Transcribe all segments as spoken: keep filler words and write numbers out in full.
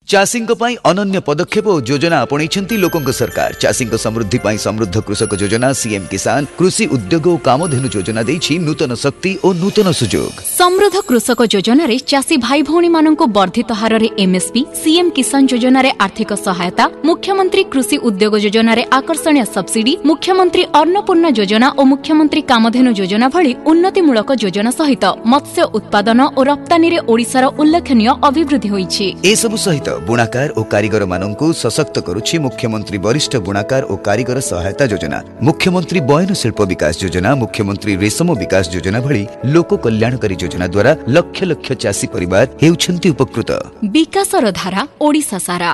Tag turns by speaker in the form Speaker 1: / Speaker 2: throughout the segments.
Speaker 1: चाषी अनन्य पदक्षेप और योजना आपणैछन्ति लोकंक सरकार। चाषी समृद्धि पाई समृद्ध कृषक योजना, सीएम किसान, कृषि उद्योग और कामधेनु योजना देछि नूतन शक्ति और नूतन सुजोग।
Speaker 2: समृद्ध कृषक योजना रे चाषी भाई भौणी माननको वर्धित हार रे एमएसपी, सीएम किसान योजना रे आर्थिक सहायता, मुख्यमंत्री कृषि उद्योग योजना रे आकर्षणीय सब्सिडी, मुख्यमंत्री अन्नपूर्णा योजना और मुख्यमंत्री कामधेनु योजना भली उन्नतिमूलक योजना सहित मत्स्य उत्पादन और रप्तानी रे ओडिशार उल्लेखनीय अभिवृद्धि होईछि।
Speaker 1: ए सब सहित बुणाकार और कारीगर माननकु सशक्त करुछि मुख्यमंत्री वरिष्ठ बुणाकार और कारीगर सहायता योजना, मुख्यमंत्री बयन शिल्प विकास योजना, मुख्यमंत्री रेशम विकास योजना भली लोक कल्याणकारी योजना द्वारा लक्ष लक्ष चाषी परिवार हेउछन्ति उपकृत।
Speaker 2: विकासर धारा ओडिशा सारा।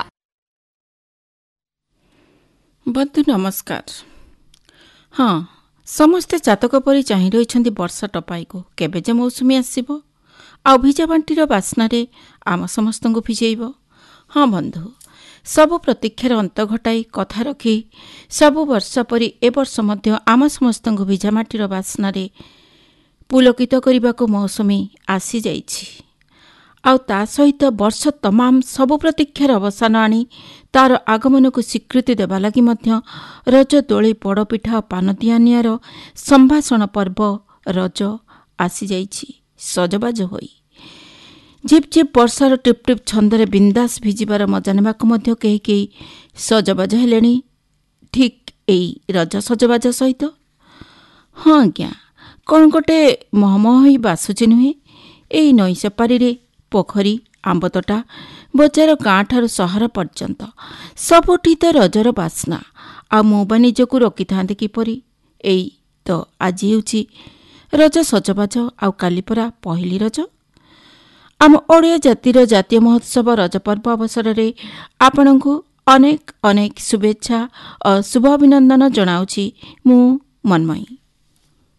Speaker 3: बंधु नमस्कार। हाँ, समस्ते जातक परि चाहि रहिछन्ति वर्षा टपाई को केबे जे मौसुमी आसीबो आ भिजा बांटीर बास्नारे आम समस्तଙ୍କୁ भिजेइबो। हाँ बंधु, सबु प्रतीक्षार अंत घटाई कथा रखी सबु वर्ष परि ए वर्ष मध्य आम समस्तଙ୍କୁ भिजा माटीर बास्नारे पुलकित करबाको मौसुमी आसी जाइछि। आउ ता सहित वर्ष तमाम सबु प्रतीक्षार अवसान आनी तार आगमन को स्वीकृति देवा लगी मध्य रज दोली पड़पिठा पानदियानियार संभाषण पर्व रज आसी जाइछि। सजबाज होई झिप झिप वर्षार टिप टिप छंदरे बिंदास भिजिबार मजा नेबाको मध्य केही केही सजबाज हेलेनी ठीक एई रज सजबाज सहित। हाँ आज्ञा, कौन गोटे महमह होई बासुची नुहे। एई नई सेपारी रे पोखरी, आंबतोटा, बजार गाँ ठारू सहर पर्यंत सबुठी तो रजर बास्ना। आ मुबा निजकू रखि थांते किपरि। एई तो आज हेउछि रज सजबाज, आउ काली परा पहिली रज। आम ओडिया जातिर जातीय महोत्सव रज पर्व अवसर रे आपणଙ୍କୁ अनेक अनेक शुभेच्छा और शुभ अभिनंदन जनाउछि मु मनमयी।